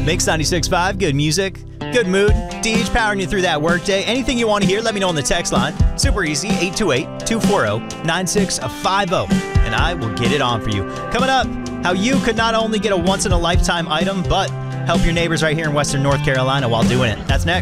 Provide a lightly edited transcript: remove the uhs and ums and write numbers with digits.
Mix 96.5, good music, good mood. Deej powering you through that workday. Anything you want to hear, let me know on the text line. Super easy, 828-240-9650. And I will get it on for you. Coming up, how you could not only get a once-in-a-lifetime item, but help your neighbors right here in Western North Carolina while doing it. That's next.